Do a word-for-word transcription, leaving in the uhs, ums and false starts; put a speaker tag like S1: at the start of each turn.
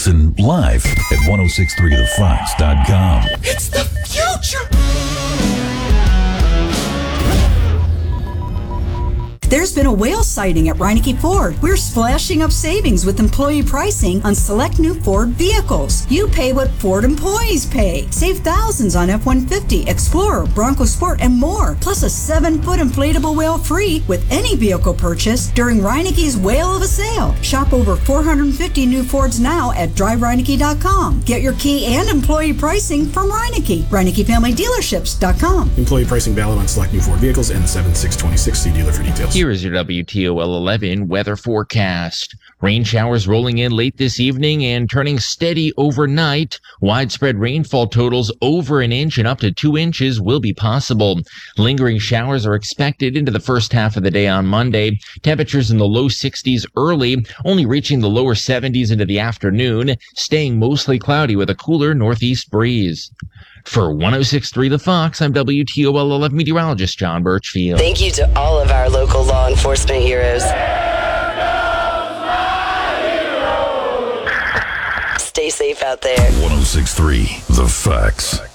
S1: Listen live at ten sixty-three the fox dot com.
S2: It's the future!
S3: There's been a whale sighting at Reineke Ford. We're splashing up savings with employee pricing on select new Ford vehicles. You pay what Ford employees pay. Save thousands on F one fifty, Explorer, Bronco Sport, and more. Plus a seven-foot inflatable whale free with any vehicle purchase during Reineke's Whale of a Sale. Shop over four hundred fifty new Fords now at drive reineke dot com. Get your key and employee pricing from Reineke. Reineke Family Dealerships dot com.
S4: Employee pricing valid on select new Ford vehicles and seven six twenty-six. See dealer for details.
S5: Here is your W T O L eleven weather forecast. Rain showers rolling in late this evening and turning steady overnight. Widespread rainfall totals over an inch and up to two inches will be possible. Lingering showers are expected into the first half of the day on Monday. Temperatures in the low sixties early, only reaching the lower seventies into the afternoon, staying mostly cloudy with a cooler northeast breeze. For ten sixty-three The Fox, I'm W T O L eleven meteorologist John Birchfield.
S6: Thank you to all of our local law enforcement heroes. Stay safe out there.
S1: ten sixty-three The Fox.